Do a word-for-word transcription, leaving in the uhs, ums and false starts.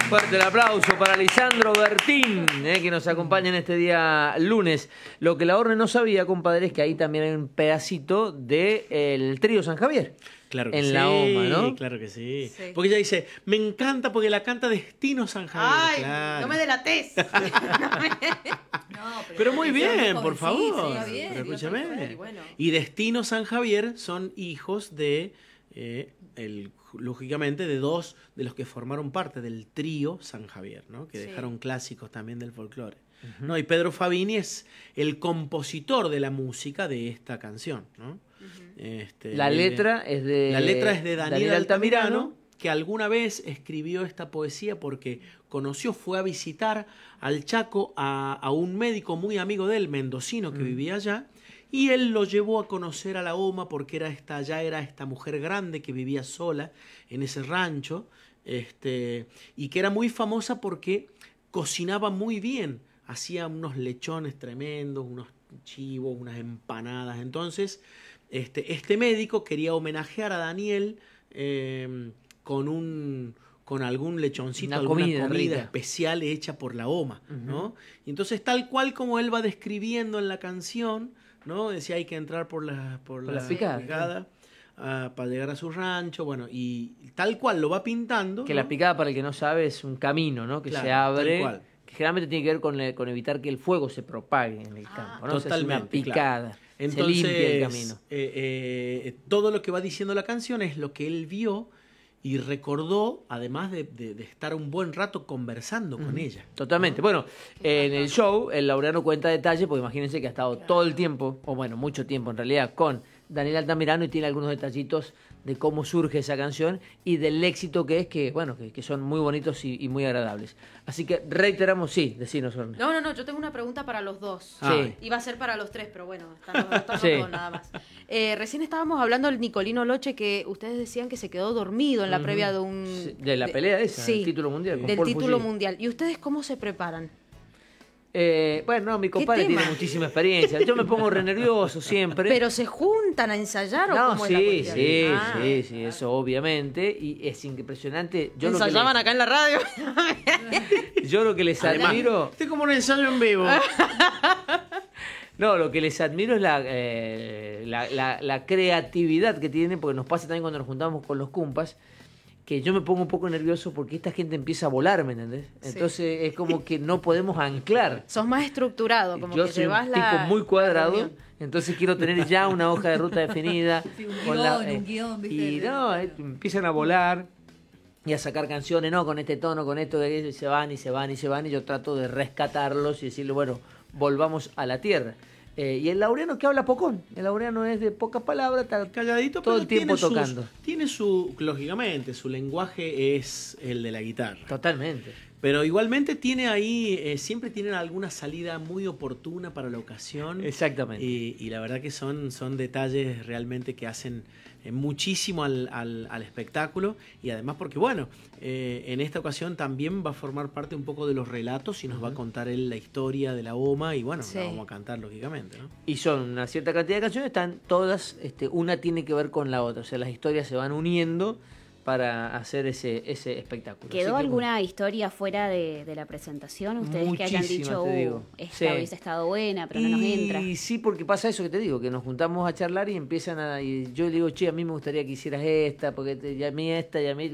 Fuerte el aplauso para Lisandro Bertín, eh, que nos acompaña en este día lunes. Lo que la Orne no sabía, compadre, es que ahí también hay un pedacito del trío San Javier. Claro que en sí, la OMA, ¿no? Claro que sí. Sí. Porque ella dice, me encanta porque la canta Destino San Javier. Ay, claro. no me delatés. No, Pero muy bien, muy por jovencito, favor. está bien, Pero digo, escúchame. y bueno. Y Destino San Javier son hijos de, eh, el, lógicamente, de dos de los que formaron parte del trío San Javier, ¿no? Que Sí. dejaron clásicos también del folclore. Uh-huh. ¿No? Y Pedro Fabini es el compositor de la música de esta canción, ¿no? Uh-huh. Este, La letra es de La letra es de Daniel, Daniel Altamirano, Altamirano, que alguna vez escribió esta poesía porque conoció, fue a visitar al Chaco a, a un médico muy amigo de él, mendocino, que mm. vivía allá, y él lo llevó a conocer a la OMA porque era esta, ya era esta mujer grande que vivía sola en ese rancho, este, y que era muy famosa porque cocinaba muy bien, hacía unos lechones tremendos, unos chivos, unas empanadas. Entonces, este, este médico quería homenajear a Daniel eh, con un con algún lechoncito, Una alguna comida, comida rica. especial hecha por la OMA, Uh-huh. ¿no? Y entonces, tal cual como él va describiendo en la canción, ¿no? Decía, hay que entrar por la, por por la, la picada, picada uh, para llegar a su rancho, bueno, y tal cual lo va pintando. Que ¿no? la picada, para el que no sabe, es un camino, ¿no? Que Claro, se abre, tal cual. que generalmente tiene que ver con, el- con evitar que el fuego se propague en el Ah, campo, ¿no? O sea, es totalmente, una picada, claro. Entonces, se limpia el camino. eh, eh, todo lo que va diciendo la canción es lo que él vio y recordó, además de, de, de estar un buen rato conversando uh-huh. con ella. Totalmente. Bueno, en el show, el Laureano cuenta detalles, porque imagínense que ha estado todo el tiempo, o bueno, mucho tiempo en realidad, con Daniel Altamirano y tiene algunos detallitos de cómo surge esa canción y del éxito que es, que bueno, que, que son muy bonitos y, y muy agradables. Así que reiteramos, sí, decinos, Orne. No, no, no, yo tengo una pregunta para los dos. Sí. Iba a ser para los tres, pero bueno, están los, están los Sí. dos nada más. Eh, recién estábamos hablando del Nicolino Loche, que ustedes decían que se quedó dormido en la Uh-huh. previa de un... Sí, de la pelea esa, sí, del título mundial. con del Paul título Fusil. mundial. ¿Y ustedes cómo se preparan? Eh, bueno, no, mi compadre tema? tiene muchísima experiencia. Yo me pongo re nervioso siempre. ¿Pero se juntan a ensayar o no, cómo sí, es la cuestión? sí, Ah. sí, sí, eso obviamente. Y es impresionante. Yo lo que ¿Ensayaban les- acá en la radio? Yo lo que les Además, admiro... este es como un ensayo en vivo. No, lo que les admiro es la, eh, la, la, la creatividad que tienen, porque nos pasa también cuando nos juntamos con los cumpas, que yo me pongo un poco nervioso porque esta gente empieza a volar, ¿me entendés? Entonces Sí. es como que no podemos anclar. Sos más estructurado, como Yo que soy llevas un la... tipo muy la cuadrado, reunión. entonces quiero tener ya una hoja de ruta definida. Sí, un con guión, la- un guión, ¿viste? Y no, eh, empiezan a volar y a sacar canciones, no, con este tono, con esto, que y se van y se van y se van, y yo trato de rescatarlos y decirle, bueno, volvamos a la tierra. Eh, y el Laureano que habla pocón, el Laureano es de pocas palabras, está Calladito, todo pero el tiempo tiene sus- tocando. tiene su, lógicamente, su lenguaje es el de la guitarra. Totalmente. Pero igualmente tiene ahí, eh, siempre tienen alguna salida muy oportuna para la ocasión. Exactamente. Y, y la verdad que son, son detalles realmente que hacen eh, muchísimo al, al, al espectáculo. Y además porque, bueno, eh, en esta ocasión también va a formar parte un poco de los relatos y nos uh-huh. va a contar él la historia de la OMA. Y bueno, Sí. la vamos a cantar lógicamente, ¿no? Y son una cierta cantidad de canciones, están todas, este, una tiene que ver con la otra. O sea, las historias se van uniendo para hacer ese, ese espectáculo. ¿Quedó Así que, alguna bueno, historia fuera de, de la presentación? Ustedes que hayan Muchísimas, dicho, te uh, digo. esta Sí. hubiese estado buena, pero no nos entra. Y sí, porque pasa eso que te digo, que nos juntamos a charlar y empiezan a... Y yo le digo, che, a mí me gustaría que hicieras esta, porque te, y a mí esta, y a mí...